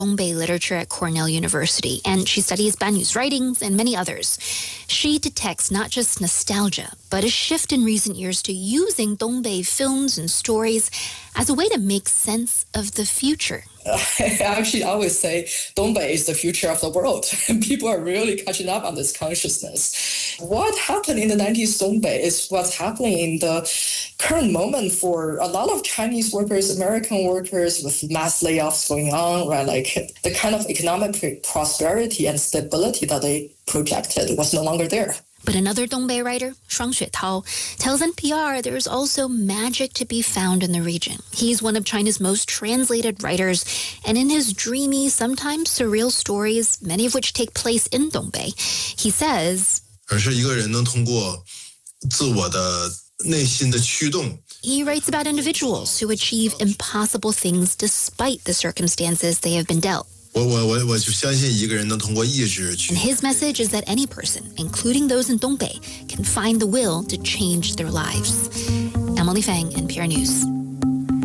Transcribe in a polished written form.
Dongbei literature at Cornell University, and she studies Banyu's writings and many others. She detects not just nostalgia, but a shift in recent years to using Dongbei films and stories as a way to make sense of the future. I actually always say Dongbei is the future of the world. And people are really catching up on this consciousness. What happened in the 90s Dongbei is what's happening in the current moment for a lot of Chinese workers, American workers, with mass layoffs going on, right? Like the kind of economic prosperity and stability that they projected was no longer there. But another Dongbei writer, Shuang Xuetao, tells NPR there's also magic to be found in the region. He's one of China's most translated writers, and in his dreamy, sometimes surreal stories, many of which take place in Dongbei, he says, he writes about individuals who achieve impossible things despite the circumstances they have been dealt. And his message is that any person, including those in Dongbei, can find the will to change their lives. Emily Fang, NPR News.